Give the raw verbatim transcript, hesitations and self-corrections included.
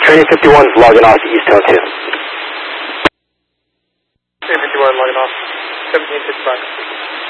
Training fifty-one is logging off to East Hill two. Training fifty-one logging off. seventeen fifty-five.